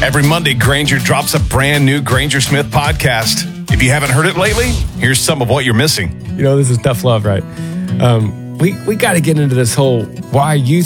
Every Monday, Granger drops a brand new Granger Smith podcast. If you haven't heard it lately, here's some of what you're missing. You know, this is tough love, right? We got to get into this whole why you